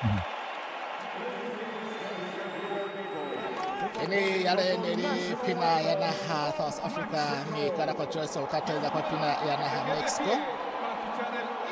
Ini yare neri pina yanaha South Africa mi kada kwa choice ukateza kwa pina yanaha Mexico.